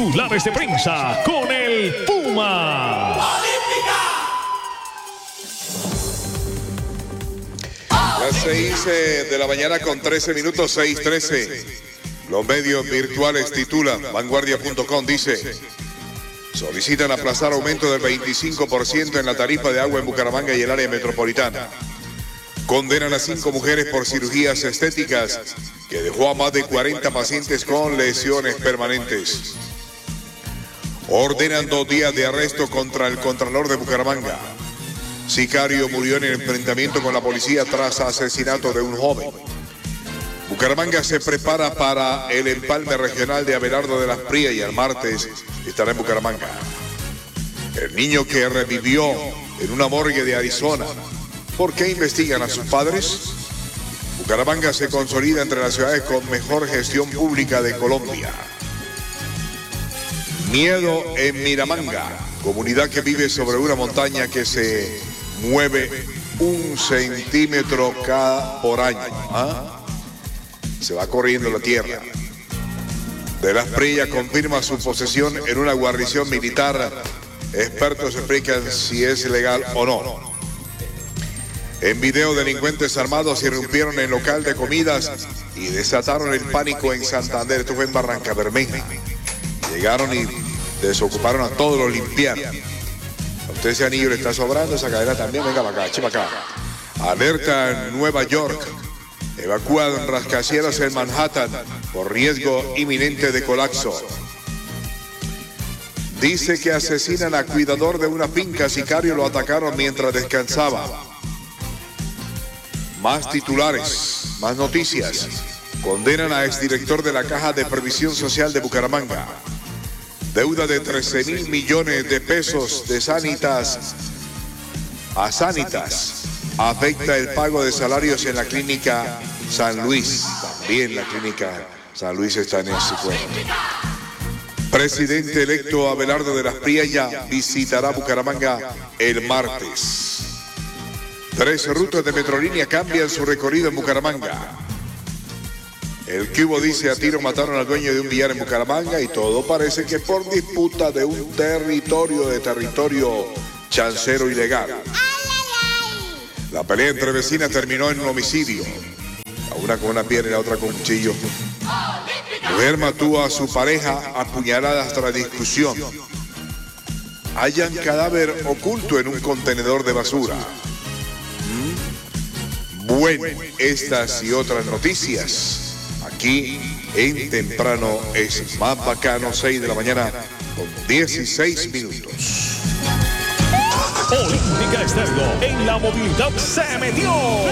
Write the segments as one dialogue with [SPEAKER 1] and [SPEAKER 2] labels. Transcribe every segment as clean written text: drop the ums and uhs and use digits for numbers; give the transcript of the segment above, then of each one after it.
[SPEAKER 1] titulares de prensa con el Puma.
[SPEAKER 2] Las 6 de la mañana con 13 minutos, 6:13. Los medios virtuales titulan, vanguardia.com dice, solicitan aplazar aumento del 25% en la tarifa de agua en Bucaramanga y el área metropolitana. Condenan a 5 mujeres por cirugías estéticas que dejó a más de 40 pacientes con lesiones permanentes. Ordenan 2 días de arresto contra el contralor de Bucaramanga. Sicario murió en el enfrentamiento con la policía tras asesinato de un joven. Bucaramanga se prepara para el empalme regional de Abelardo de las Prías y el martes estará en Bucaramanga. El niño que revivió en una morgue de Arizona. ¿Por qué investigan a sus padres? Bucaramanga se consolida entre las ciudades con mejor gestión pública de Colombia. Miedo en Miramanga, comunidad que vive sobre una montaña que se mueve 1 centímetro por año. Se va corriendo la tierra. De las Prillas confirma su posesión en una guarnición militar. Expertos explican si es legal o no. En video, delincuentes armados irrumpieron en local de comidas y desataron el pánico en Santander. Esto fue en Barranca Bermeja. Llegaron y desocuparon a todos, los limpiaron. A usted ese anillo le está sobrando, esa cadena también, venga para acá, chipa acá. Alerta en Nueva York. Evacuaron rascacielos en Manhattan por riesgo inminente de colapso. Dice que asesinan a cuidador de una finca. Sicario lo atacaron mientras descansaba. Más titulares, más noticias. Condenan a exdirector de la Caja de Previsión Social de Bucaramanga. Deuda de 13.000 millones de pesos de Sanitas a Sanitas. Afecta el pago de salarios en la clínica San Luis. También la clínica San Luis está en ese cuento. Presidente electo Abelardo de las Prías visitará Bucaramanga el martes. 3 rutas de Metrolínea cambian su recorrido en Bucaramanga. El Cubo dice: a tiro mataron al dueño de un billar en Bucaramanga y todo parece que por disputa de un territorio chancero ilegal. La pelea entre vecinas terminó en un homicidio. Una con una pierna y la otra con un cuchillo. Mujer mató a su pareja a puñaladas tras discusión. Hallan cadáver oculto en un contenedor de basura. Bueno, estas y otras noticias aquí en Temprano es Más Bacano, 6 de la mañana con 16 minutos.
[SPEAKER 1] Olímpica Estéreo en la movilidad se metió.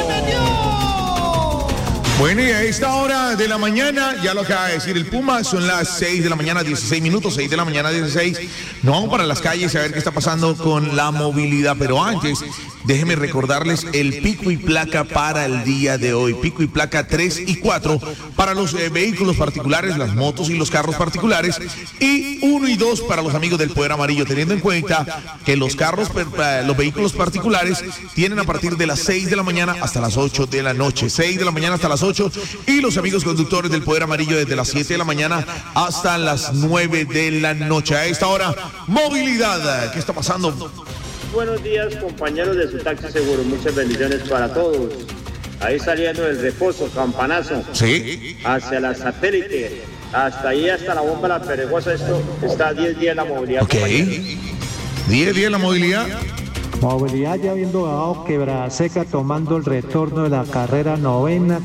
[SPEAKER 3] Bueno, y a esta hora de la mañana, ya lo acaba de decir el Puma, son las 6 de la mañana, 16 minutos, 6 de la mañana, 16. Nos vamos para las calles a ver qué está pasando con la movilidad, pero antes, déjenme recordarles el pico y placa para el día de hoy. Pico y placa 3 y 4 para los vehículos particulares, las motos y los carros particulares, y 1 y 2 para los amigos del Poder Amarillo, teniendo en cuenta que los vehículos particulares tienen a partir de las 6 de la mañana hasta las 8 de la noche, 6 de la mañana hasta las 8, y los amigos conductores del Poder Amarillo desde las 7 de la mañana hasta las 9 de la noche. A esta hora, movilidad. ¿Qué está pasando?
[SPEAKER 4] Buenos días, compañeros de su taxi seguro. Muchas bendiciones para todos. Ahí saliendo del Reposo, Campanazo.
[SPEAKER 3] Sí.
[SPEAKER 4] Hacia la Satélite. Hasta ahí, hasta la Bomba La Peregosa. Esto está a 10 días la movilidad.
[SPEAKER 3] Ok. 10 días la movilidad.
[SPEAKER 5] Movilidad ya habiendo bajado Quebrada Seca, tomando el retorno de la carrera novena.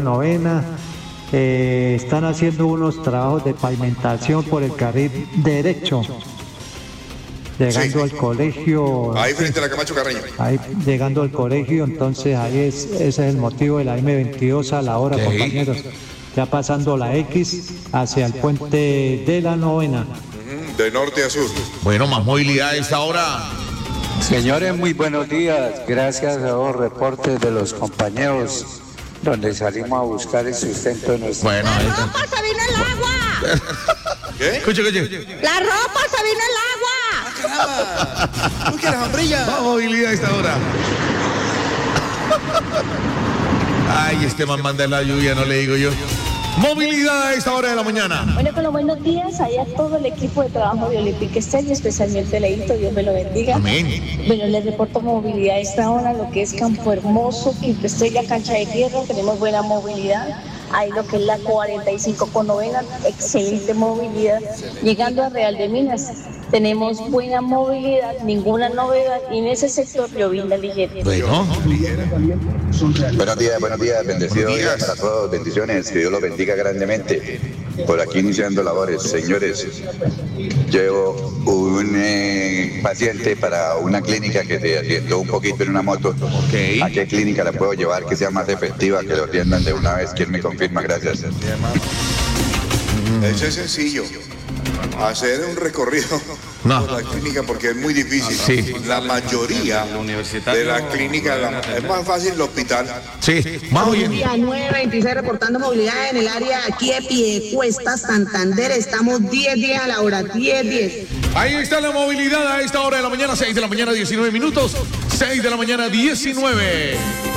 [SPEAKER 5] Están haciendo unos trabajos de pavimentación por el carril derecho. Llegando al colegio.
[SPEAKER 2] Ahí frente a la Camacho Carreño.
[SPEAKER 5] Ahí llegando al colegio, entonces ese es el motivo de la M22 a la hora, compañeros. Ya pasando la X hacia el puente de la novena.
[SPEAKER 2] De norte a sur.
[SPEAKER 3] Bueno, más movilidad a esta hora.
[SPEAKER 6] Señores, muy buenos días. Gracias a los reportes de los compañeros donde salimos a buscar el sustento de nuestro...
[SPEAKER 3] Bueno,
[SPEAKER 7] ¡La ropa se vino el agua!
[SPEAKER 2] ¿Qué?
[SPEAKER 3] Escuche.
[SPEAKER 7] ¡La ropa se vino el agua!
[SPEAKER 8] ¿Tú quieres sombrilla?
[SPEAKER 3] Más movilidad a esta hora. Ay, este man manda la lluvia, no le digo yo. Movilidad a esta hora de la mañana.
[SPEAKER 8] Bueno, con los buenos días ahí a todo el equipo de trabajo de Olympic Style, especialmente Leito, Dios me lo bendiga.
[SPEAKER 3] Amén.
[SPEAKER 8] Bueno, les reporto movilidad a esta hora, lo que es Campo Hermoso, Quinto Estrella, Cancha de Tierra, tenemos buena movilidad. Ahí lo que es la 45 con novena, excelente movilidad. Llegando a Real de Minas, tenemos buena movilidad, ninguna novedad, y en ese sector llovizna ligera.
[SPEAKER 3] Bueno.
[SPEAKER 9] Buenos días, bendecidos días para todos, bendiciones, que Dios los bendiga grandemente. Por aquí iniciando labores, señores, llevo un paciente para una clínica que se atiendó un poquito en una moto.
[SPEAKER 3] Okay.
[SPEAKER 9] ¿A qué clínica la puedo llevar que sea más efectiva, que lo atiendan de una vez? ¿Quién me confirma? Gracias.
[SPEAKER 2] Eso es sencillo. Hacer un recorrido por la clínica porque es muy difícil.
[SPEAKER 3] Sí.
[SPEAKER 2] La mayoría de la clínica es más fácil el hospital.
[SPEAKER 3] Sí, vamos bien.
[SPEAKER 7] Día 926 reportando movilidad en el área aquí de Piedecuesta, Santander. Estamos 10 a la hora, 10.
[SPEAKER 3] Ahí está la movilidad a esta hora de la mañana, 6 de la mañana, 19 minutos. 6 de la mañana, 19.